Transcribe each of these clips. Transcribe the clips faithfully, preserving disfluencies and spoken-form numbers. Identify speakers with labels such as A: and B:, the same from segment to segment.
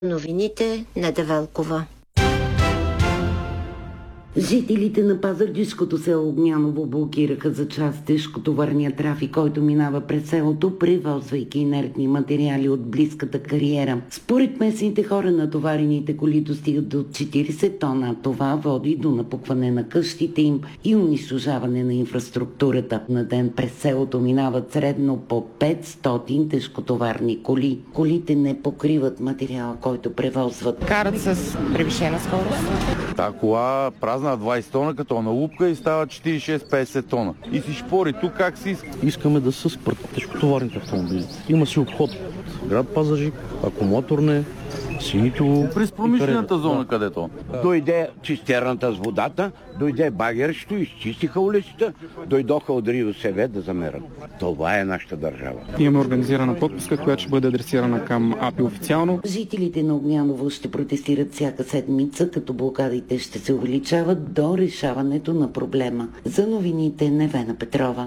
A: Новините на Девелкова.
B: Жителите на пазарджишкото село Огняново блокираха за част тежкотоварния трафик, който минава през селото, превозвайки инертни материали от близката кариера. Според местните хора, натоварените коли достигат до четирийсет тона. Това води до напукване на къщите им и унищожаване на инфраструктурата. На ден през селото минават средно по петстотин тежкотоварни коли. Колите не покриват материала, който превозват.
C: Карат с превишена скорост.
D: Та кола празна двайсет тона, като на лупка и става четирийсет и шест до петдесет тона. И си шпори тук как си иска.
E: Искаме да се спрат тежкотоварните автомобили. Има си обход град Пазарджик, акумулатор не, Синитово.
D: През промишлената зона, където.
F: Дойде цистерната с водата, дойде багерщето, изчистиха улицата, дойдоха от РИОСВ да замерят. Това е нашата държава.
G: Имаме организирана подписка, която ще бъде адресирана към АПИ официално.
B: Жителите на Огняново ще протестират всяка седмица, като блокадите ще се увеличават до решаването на проблема. За новините Невена Петрова.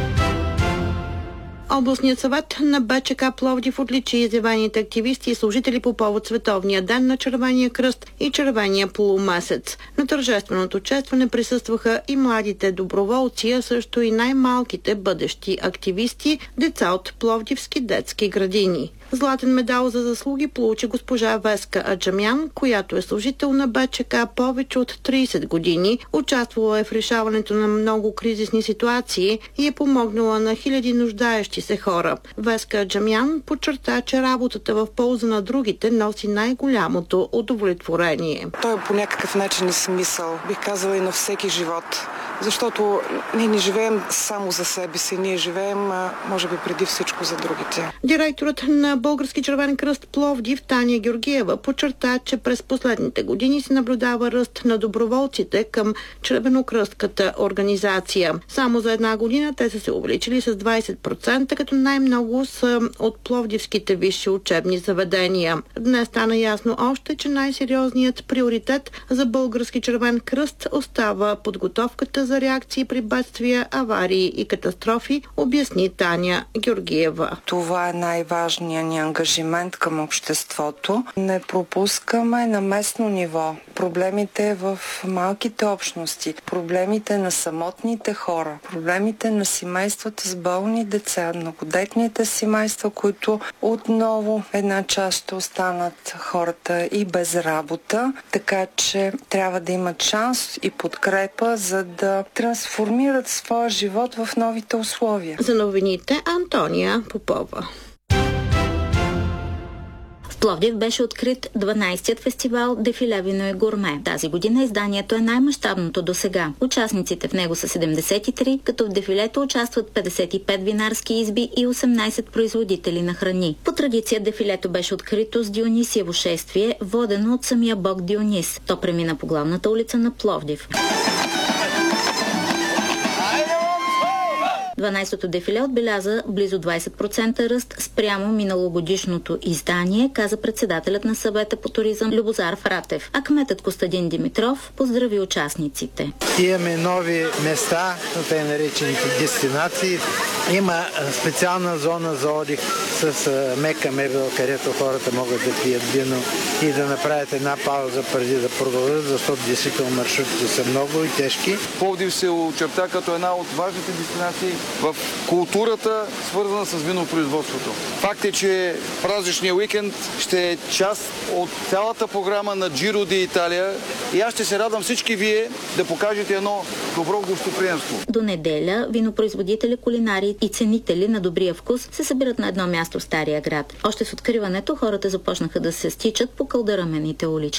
H: Областният съвет на БЧК Пловдив отличи изявените активисти и служители по повод Световния ден на Червения кръст и Червения полумесец. На тържественото честване присъстваха и младите доброволци, а също и най-малките бъдещи активисти, деца от пловдивски детски градини. Златен медал за заслуги получи госпожа Веска Аджамян, която е служител на БЧК повече от трийсет години, участвала е в решаването на много кризисни ситуации и е помогнала на хиляди нуждаещи се хора. Веска Аджамян подчерта, че работата в полза на другите носи най-голямото удовлетворение.
I: Той по някакъв начин е смисъл, бих казала и на всеки живот. Защото ние не живеем само за себе си, ние живеем, може би, преди всичко за другите.
H: Директорът на Български червен кръст Пловдив Таня Георгиева подчерта, че през последните години се наблюдава ръст на доброволците към червенокръстката организация. Само за една година те са се увеличили с двайсет процента, като най-много са от пловдивските висши учебни заведения. Днес стана ясно още, че най-сериозният приоритет за Български червен кръст остава подготовката за реакции при бедствия, аварии и катастрофи, обясни Таня Георгиева.
I: Това е най-важният ни ангажимент към обществото. Не пропускаме на местно ниво проблемите в малките общности, проблемите на самотните хора, проблемите на семействата с болни деца, многодетните семейства, които отново една част ще останат хората и без работа, така че трябва да имат шанс и подкрепа, за да трансформират своя живот в новите условия.
H: За новините Антония Попова.
J: В Пловдив беше открит дванайсетият фестивал Дефиле вино и гурме. Тази година изданието е най-мащабното досега. Участниците в него са седемдесет и три, като в дефилето участват петдесет и пет винарски изби и осемнайсет производители на храни. По традиция дефилето беше открито с Дионисиево шествие, водено от самия бог Дионис. То премина по главната улица на Пловдив. дванайсетото дефиле отбеляза близо двайсет процента ръст спрямо миналогодишното издание, каза председателят на съвета по туризъм Любозар Фратев. А кметът Костадин Димитров поздрави участниците.
K: Имаме нови места, тъй наречените дестинации. Има специална зона за отдих с мека мебел, където хората могат да пият вино и да направят една пауза преди да продължат, защото действително маршрутите са много и тежки.
D: Пловдив се очерта като една от важните дестинации в културата, свързана с винопроизводството. Факт е, че празничният уикенд ще е част от цялата програма на Giro d'Italia и аз ще се радвам всички вие да покажете едно добро гостоприемство.
J: До неделя винопроизводители, кулинари и ценители на добрия вкус се събират на едно място в Стария град. Още с откриването хората започнаха да се стичат по кълдарамените улички.